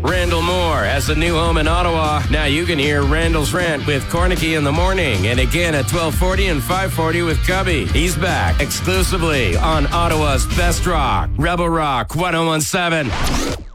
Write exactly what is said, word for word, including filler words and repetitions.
Randall Moore has a new home in Ottawa. Now you can hear Randall's Rant with Cornicky in the morning, and again at twelve forty and five forty with Cubby. He's back exclusively on Ottawa's Best Rock, Rebel Rock one oh one seven.